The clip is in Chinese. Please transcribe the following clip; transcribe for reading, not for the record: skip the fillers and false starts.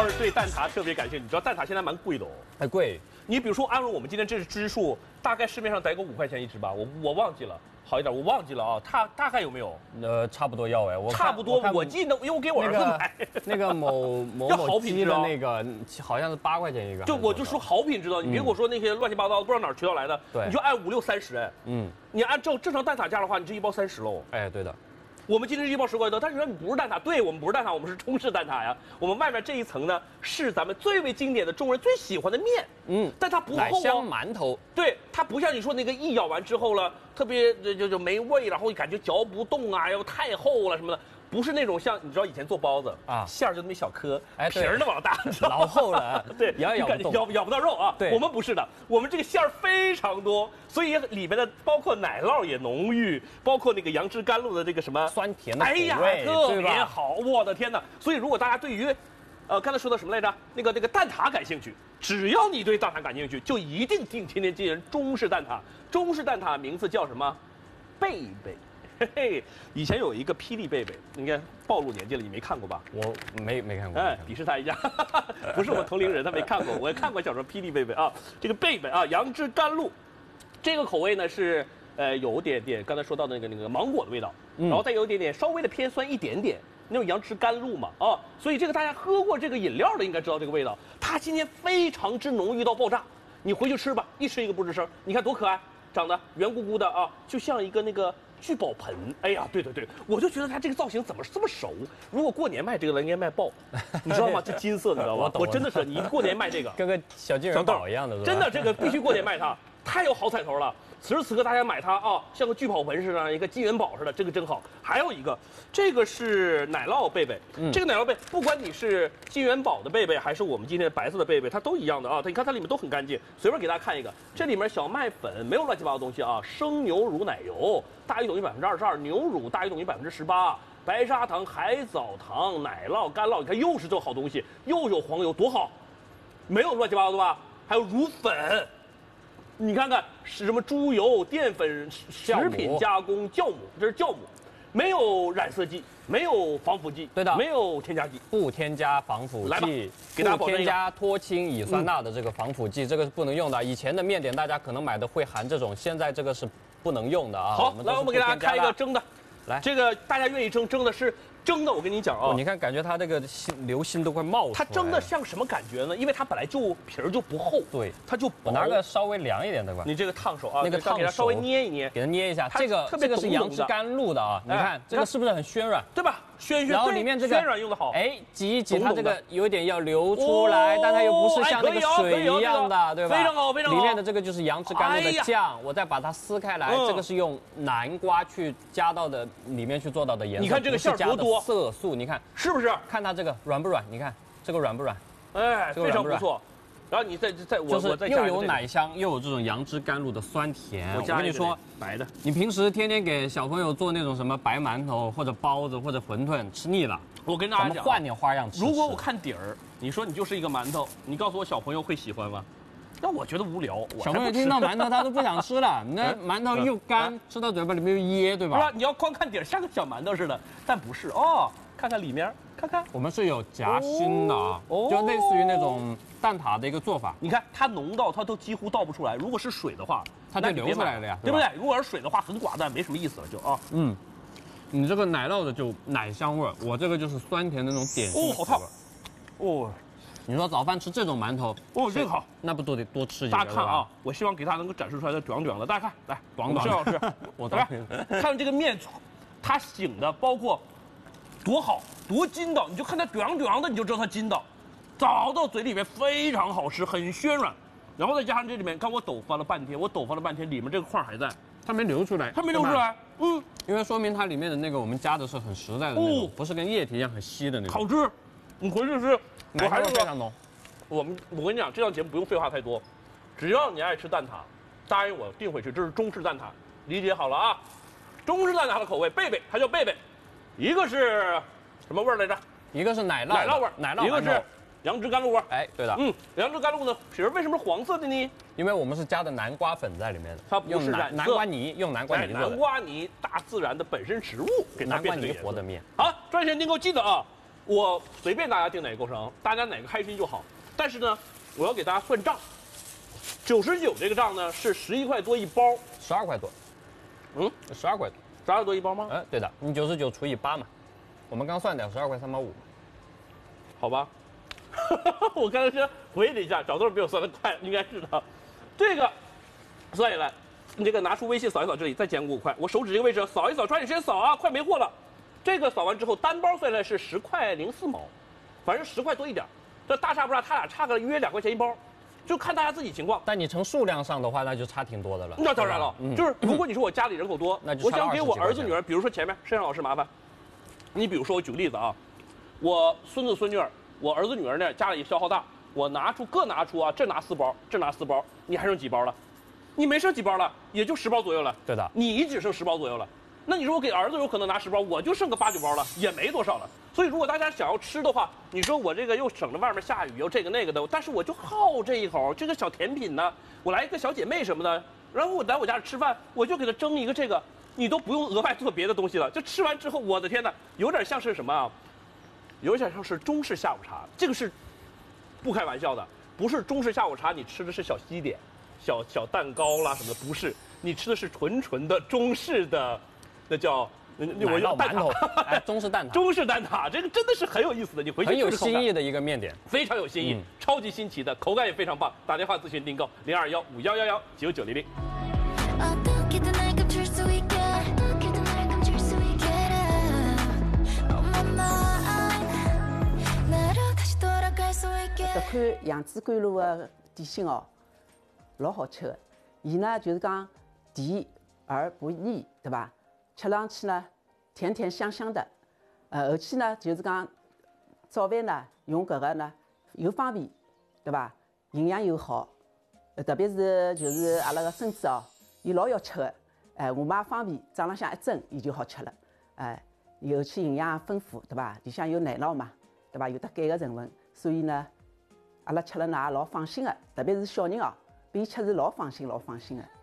倒是对蛋挞特别感兴趣。你知道蛋挞现在蛮贵的哦， 还贵。 你比如说，按照我们今天这是支数，大概市面上得个5块钱一只吧，我忘记了，好一点我忘记了啊，它大概有没有？ 差不多要哎， 差不多，我记得，因为我给我儿子买。 那个某鸡的那个，好像是8块钱一个。 我就说好品质的，你别给我说那些乱七八糟的，不知道哪儿渠道来的， 对， 你就按5、6、30哎，你按正常蛋挞价的话，你这一包30喽。 哎，对的。 我们今天是一包10块多，但是说你不是蛋挞，对我们不是蛋挞，我们是中式蛋挞呀。我们外面这一层呢是咱们最为经典的中国人最喜欢的面，但它不厚奶香馒头， 对，它不像你说那个一咬完之后了，特别就没味，然后感觉嚼不动啊，又太厚了什么的。不是那种像你知道以前做包子啊，馅儿就那么一小颗，皮儿那么大， 老厚了， 对，咬不到肉啊。 对， 我们不是的，我们这个馅儿非常多，所以里面的包括奶酪也浓郁，包括那个杨枝甘露的这个什么酸甜的口味， 特别好，我的天哪！所以如果大家对于，刚才说的什么来着？那个蛋挞感兴趣，只要你对蛋挞感兴趣，就一定天天进人中式蛋挞。中式蛋挞名字叫什么？贝贝。嘿嘿，以前有一个霹雳贝贝，应该暴露年纪了，你没看过吧？ 我没看过。 哎，鄙视他一下，不是我们同龄人，他没看过，我也看过小说《霹雳贝贝》啊。这个贝贝啊，杨枝甘露，这个口味呢是有点刚才说到的那个芒果的味道，然后再有点稍微的偏酸一点点，那种杨枝甘露嘛啊，所以这个大家喝过这个饮料的应该知道这个味道，它今天非常之浓郁到爆炸，你回去吃吧，一吃一个不吱声，你看多可爱，长得圆咕咕的啊，就像一个那个。聚宝盆，哎呀，对，我就觉得它这个造型怎么这么熟？如果过年卖这个了，应该卖爆，你知道吗？这金色的，你知道吗？我真的是，你过年卖这个， 跟个小金人宝一样的， 真的，这个必须过年卖它，太有好彩头了。此时此刻大家买它啊，像个聚宝盆似的，一个金元宝似的，这个真好。还有一个，这个是奶酪贝贝，这个奶酪贝，不管你是金元宝的贝贝，还是我们今天白色的贝贝，它都一样的啊。你看它里面都很干净，随便给大家看一个，这里面小麦粉没有乱七八糟的东西啊，生牛乳奶油大于等于22%，牛乳大于等于18%，白砂糖、海藻糖、奶酪、干酪，你看又是这好东西，又有黄油，多好，没有乱七八糟的吧？还有乳粉。你看看是什么猪油、淀粉、食品加工酵母，这是酵母，没有染色剂，没有防腐剂， 对的， 没有添加剂， 不添加防腐剂， 给大家保证添加脱氢乙酸钠的这个防腐剂，这个是不能用的。以前的面点大家可能买的会含这种，现在这个是不能用的啊。 好，来我们给大家开一个蒸的， 来， 这个大家愿意蒸的是。蒸的，我跟你讲啊， 你看，感觉它这个流心都快冒出来了。 它蒸的像什么感觉呢？因为它本来就皮儿就不厚， 对， 它就薄。 我拿个稍微凉一点的吧。 你这个烫手啊， 那个烫手， 给它稍微捏一捏， 给它捏一下。这个是杨枝甘露的啊，你看这个是不是很暄软， 对吧？暄， 然后里面这个暄软用的好， 哎，挤一挤，它这个有一点要流出来，但它又不是像那个水一样的，对吧？ 非常好，非常好。 里面的这个就是杨枝甘露的酱，我再把它撕开来，这个是用南瓜去加到的里面去做到的颜色。 你看这个馅多多， 色素，你看是不是？ 看它这个软不软？你看这个软不软？ 哎，非常不错。然后你再就是又有奶香，又有这种杨枝甘露的酸甜。我跟你说， 白的， 你平时天天给小朋友做那种什么白馒头或者包子或者馄饨吃腻了， 我跟大家讲， 咱们换点花样吃。 如果我看底儿，你说你就是一个馒头，你告诉我小朋友会喜欢吗？那我觉得无聊。 小朋友听到馒头他都不想吃了，你那馒头又干，吃到嘴巴里面又噎，对吧？ 不是，你要光看底儿像个小馒头似的，但不是哦。看看里面，看看， 我们是有夹心的啊，就类似于那种蛋挞的一个做法。 你看它浓到它都几乎倒不出来，如果是水的话， 它就流出来了呀， 对不对？如果是水的话，很寡淡，没什么意思了就啊。 你这个奶酪的就奶香味儿，我这个就是酸甜的那种点心。 哦，好烫。哦， 你说早饭吃这种馒头， 这个好， 那不都得多吃一个？ 大家看啊，我希望给大家能够展示出来的短的，大家看，来， 短郑老师， 我来看这个面，它醒的，包括。多好，多筋道！你就看它短的，你就知道它筋道，找到嘴里面非常好吃，很暄软，然后再加上这里面，看我抖翻了半天，里面这个块还在， 它没流出来，因为说明它里面的那个我们加的是很实在的那种，不是跟液体一样很稀的那种。 好吃，你回去吃， 我还是非常浓。 我跟你讲，这档节目不用废话太多，只要你爱吃蛋挞，答应我定会吃，这是中式蛋挞，理解好了啊？中式蛋挞的口味，贝贝，它叫贝贝。一个是什么味儿来着？ 一个是奶酪味儿， 一个是杨枝甘露味儿。 哎，对的， 杨枝甘露呢，皮儿为什么是黄色的呢？ 因为我们是加的南瓜粉在里面的， 它不是染色， 南瓜泥，用南瓜泥做的。 南瓜泥，大自然的本身植物给它变成南瓜泥和的面。 好，赚钱订购记得啊， 我随便大家订哪个构成，大家哪个开心就好。但是呢，我要给大家算账，99这个账呢是11块多一包 ，12块多。12块多 ，12块多一包吗？ 对的，你99除以8嘛，我们刚算的12块3毛5。 好吧，我刚才是回忆了一下，找豆比我算的快，应该是的。这个算下来，你这个拿出微信扫一扫这里，再减55块，我手指这个位置扫一扫，抓紧时间扫啊，快没货了。这个扫完之后，单包算下来是10块04毛，反正10块多一点。这大差不差，他俩差个约2块钱一包，就看大家自己情况。 但你从数量上的话，那就差挺多的了。 那当然了，就是如果你说我家里人口多， 那就我想给我儿子女儿，比如说前面摄像老师麻烦，你比如说我举个例子啊，我孙子孙女儿，我儿子女儿呢家里消耗大，我各拿出啊，这拿4包，这拿4包，你还剩几包了？你没剩几包了，也就10包左右了。 对的， 你只剩10包左右了。那你说我给儿子有可能拿10包，我就剩个8、9包了，也没多少了。所以如果大家想要吃的话，你说我这个又省着外面下雨，又这个那个的，但是我就好这一口，这个小甜品呢，我来一个小姐妹什么的，然后我来我家里吃饭，我就给她蒸一个这个，你都不用额外做别的东西了，就吃完之后，我的天哪，有点像是什么啊？有点像是中式下午茶，这个是不开玩笑的，不是中式下午茶，你吃的是小西点、小蛋糕啦什么的，不是，你吃的是纯的中式的。那叫奶酪馒头，中式蛋挞。 中式蛋挞，这个真的是很有意思的，你回去很有新意的一个面点， 非常有新意，超级新奇的，口感也非常棒。打电话咨询订购0215119900。 这款杨枝甘露的点心哦，老好吃的。伊呢就是讲甜而不腻，对吧？吃上去呢，甜甜香香的，而且呢，就是讲早饭呢用搿个呢又方便，对吧？营养又好，特别是就是阿拉个孙子哦，伊老要吃的，我妈方便，早浪向一蒸，伊就好吃了，尤其营养丰富，对吧？里向有奶酪嘛，对吧？有得钙个成分，所以呢，阿拉吃了呢也老放心的，特别是小人哦，伊吃是老放心的。